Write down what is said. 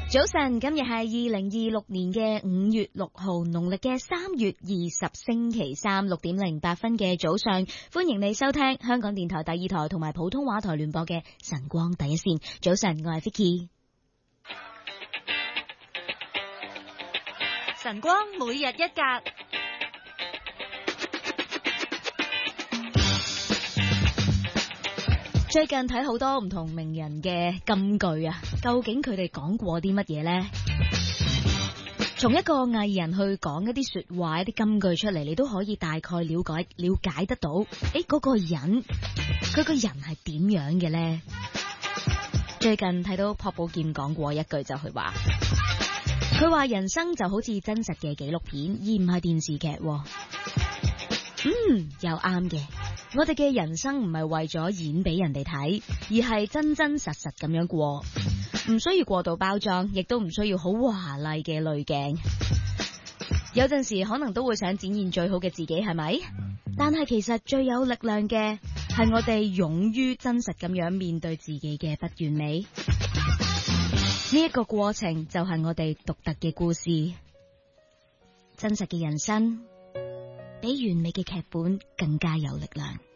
早晨，今日係2026年嘅5月6號，農曆嘅3月20星期三6點08分嘅早上，歡迎你收聽香港電台第二台同埋普通話台聯播嘅晨光第一線。早晨，我係 Vicky。 晨光每日一格。 最近睇好多唔同名人嘅金句啊，究竟佢哋講過啲乜嘢呢？從一個藝人去講一啲說話、一啲金句出嚟，你都可以大概了解得到，嗰個人佢個人係點樣嘅呢？最近睇到朴寶劍講過一句就係話，佢話人生就好似真實嘅紀錄片，而唔係電視劇。又啱嘅。我哋嘅人生唔係為咗演俾人哋睇，而係真真實實咁樣過，唔需要過度包裝，亦都唔需要好華麗嘅濾鏡。有陣時可能都會想展現最好嘅自己，係咪？但係其實最有力量嘅係我哋勇於真實咁樣面對自己嘅不完美。呢一個過程就係我哋獨特嘅故事。真實嘅人生比完美嘅劇本更加有力量。